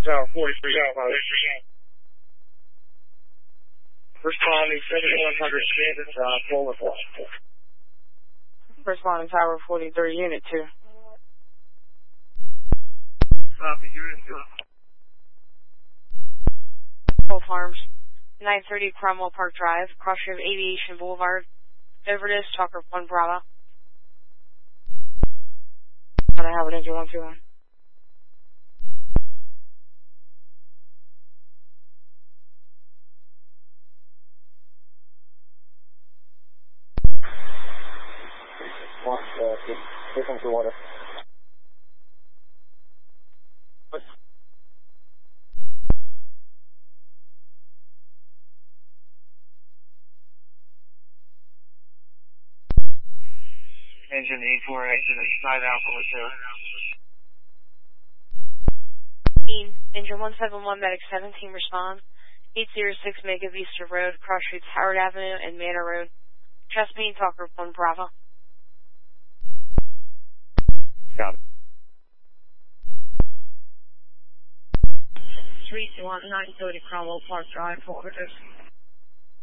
Tower 43, responding 7100 Standard, Polar Flight. Responding Tower 43, Unit 2. Copy, Unit 2. Full Farms, 930 Cromwell Park Drive, cross-stream Aviation Boulevard, Overdose, Talker 1 Bravo. Can I have it, engine 121? Here comes the water. Engine 84 exit at side Alpha with 2. Engine 171, Medic 17, respond. 806 Mega Vista Road, cross streets Howard Avenue and Manor Road. Chesapeake, Talker 1 Bravo. Got it. 321 930 Cromwell Park Drive, Overdose.